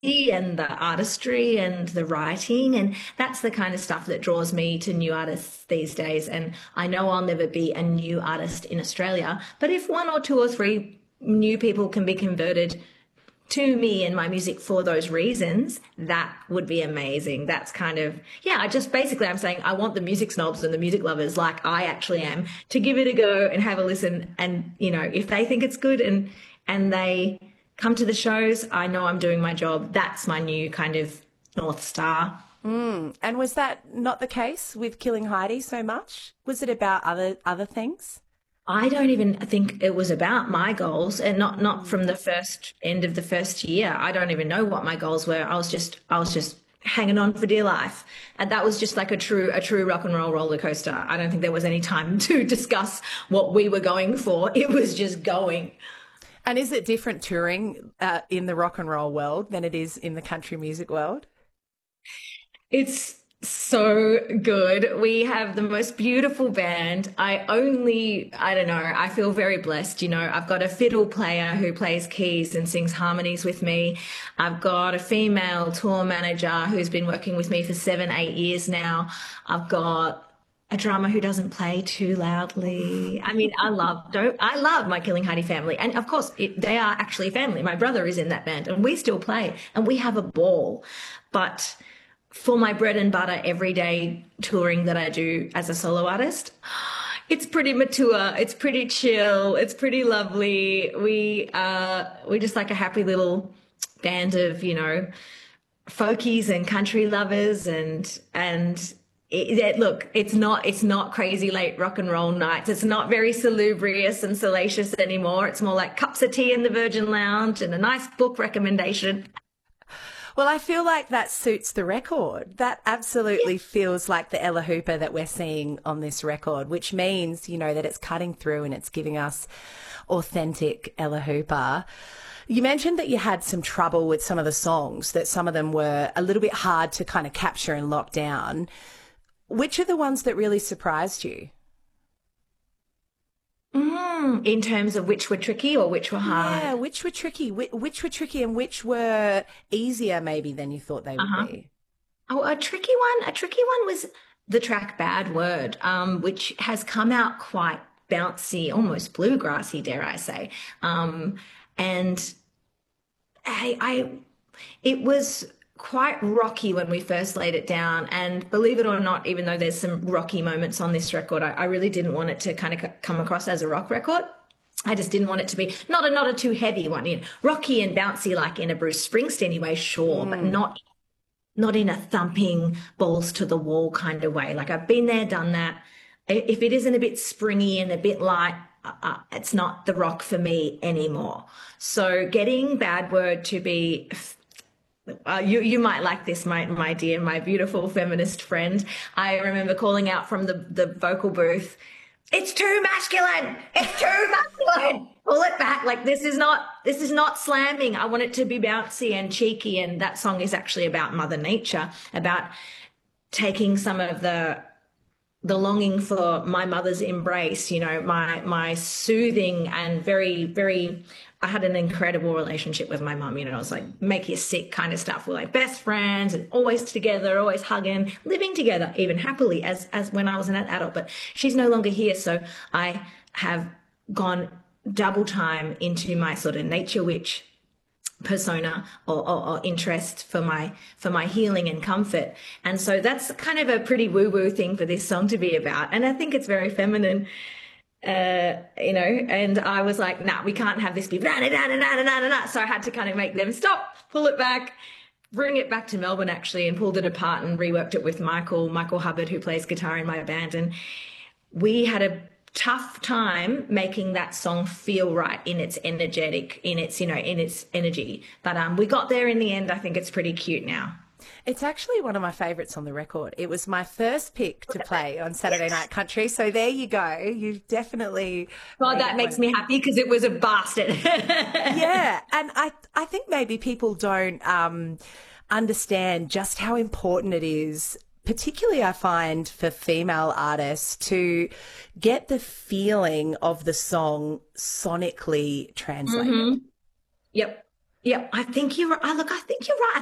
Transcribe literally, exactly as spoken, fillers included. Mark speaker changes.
Speaker 1: and the artistry and the writing. And that's the kind of stuff that draws me to new artists these days. And I know I'll never be a new artist in Australia, but if one or two or three new people can be converted to me and my music for those reasons, that would be amazing. That's kind of, yeah, I just basically I'm saying I want the music snobs and the music lovers like I actually am to give it a go and have a listen. And, you know, if they think it's good and and they come to the shows, I know I'm doing my job. That's my new kind of North Star.
Speaker 2: Mm. And was that not the case with Killing Heidi so much? Was it about other other things?
Speaker 1: I don't even think it was about my goals, and not not from the first end of the first year. I don't even know what my goals were. I was just I was just hanging on for dear life. And that was just like a true a true rock and roll roller coaster. I don't think there was any time to discuss what we were going for. It was just going.
Speaker 2: And is it different touring uh, in the rock and roll world than it is in the country music world?
Speaker 1: It's so good. We have the most beautiful band. I only, I don't know, I feel very blessed. You know, I've got a fiddle player who plays keys and sings harmonies with me. I've got a female tour manager who's been working with me for seven, eight years now. I've got a drummer who doesn't play too loudly. I mean, I love, don't, I love my Killing Heidi family. And of course, it, they are actually family. My brother is in that band and we still play and we have a ball. But for my bread and butter everyday touring that I do as a solo artist, it's pretty mature, it's pretty chill, it's pretty lovely. We, uh, we're just like a happy little band of, you know, folkies and country lovers and, and, It, it, look, it's not it's not crazy late rock and roll nights. It's not very salubrious and salacious anymore. It's more like cups of tea in the Virgin Lounge and a nice book recommendation.
Speaker 2: Well, I feel like that suits the record. That absolutely feels like the Ella Hooper that we're seeing on this record, which means, you know, that it's cutting through and it's giving us authentic Ella Hooper. You mentioned that you had some trouble with some of the songs, that some of them were a little bit hard to kind of capture and lock down. Which are the ones that really surprised you?
Speaker 1: Mm, in terms of which were tricky or which were hard?
Speaker 2: Yeah, which were tricky, which, which were tricky and which were easier maybe than you thought they would
Speaker 1: uh-huh.
Speaker 2: be?
Speaker 1: Oh, a tricky one. A tricky one was the track Bad Word, um, which has come out quite bouncy, almost bluegrassy, dare I say. Um, and I, I, it was quite rocky when we first laid it down, and believe it or not, even though there's some rocky moments on this record, I, I really didn't want it to kind of come across as a rock record. I just didn't want it to be not a not a too heavy one, you know, rocky and bouncy like in a Bruce Springsteen way, sure, mm. but not not in a thumping balls to the wall kind of way. Like I've been there, done that. If it isn't a bit springy and a bit light, uh, it's not the rock for me anymore. So getting Bad Word to be Uh, you you might like this, my my dear, my beautiful feminist friend. I remember calling out from the, the vocal booth, "It's too masculine! It's too masculine! Pull it back! Like this is not this is not slamming. I want it to be bouncy and cheeky." And that song is actually about Mother Nature, about taking some of the the longing for my mother's embrace. You know, my my soothing and very very. I had an incredible relationship with my mum. You know, it was like make you sick kind of stuff. We're like best friends and always together, always hugging, living together, even happily as as when I was an adult. But she's no longer here, so I have gone double time into my sort of nature witch persona or, or, or interest for my for my healing and comfort. And so that's kind of a pretty woo-woo thing for this song to be about. And I think it's very feminine. Uh, you know, and I was like, nah, we can't have this be na na na na na na na. So I had to kind of make them stop, pull it back, bring it back to Melbourne actually, and pulled it apart and reworked it with Michael, Michael Hubbard, who plays guitar in my band. And we had a tough time making that song feel right in its energetic, in its, you know, in its energy. But um, we got there in the end. I think it's pretty cute now.
Speaker 2: It's actually one of my favourites on the record. It was my first pick to play on Saturday Night Country. So there you go. You've definitely...
Speaker 1: God, that makes me happy because it was a bastard.
Speaker 2: Yeah. And I, I think maybe people don't um, understand just how important it is, particularly I find for female artists, to get the feeling of the song sonically translated.
Speaker 1: Mm-hmm. Yep. Yeah, I think you're. I look. I think you're right.